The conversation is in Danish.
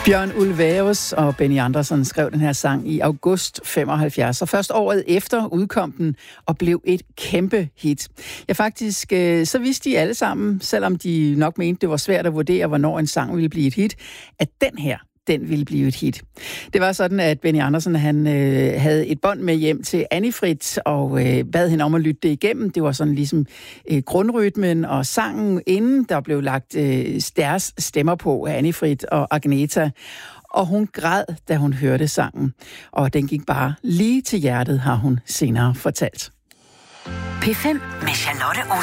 Bjørn Ulvaeus og Benny Andersson skrev den her sang i august 75, og først året efter udkom den og blev et kæmpe hit. Ja, faktisk, så vidste de alle sammen, selvom de nok mente, det var svært at vurdere, hvornår en sang ville blive et hit, at den ville blive et hit. Det var sådan, at Benny Andersson, han havde et bånd med hjem til Anni-Frid, og bad hende om at lytte det igennem. Det var sådan ligesom grundrytmen og sangen, inden der blev lagt deres stemmer på af Anni-Frid og Agneta. Og hun græd, da hun hørte sangen. Og den gik bare lige til hjertet, har hun senere fortalt. P5 med Charlotte